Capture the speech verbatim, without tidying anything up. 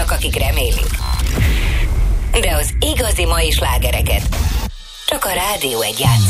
vannak, akik remélik. De az igazi mai slágereket csak a Rádió egy játsz.